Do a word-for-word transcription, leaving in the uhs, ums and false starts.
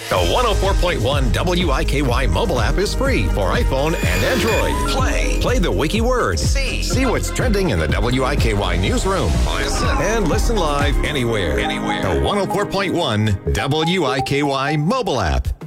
The one oh four point one W I K Y mobile app is free for iPhone and Android. Play. Play the wiki words. See. See what's trending in the W I K Y newsroom. Listen. And listen live anywhere. Anywhere. The one oh four point one W I K Y mobile app.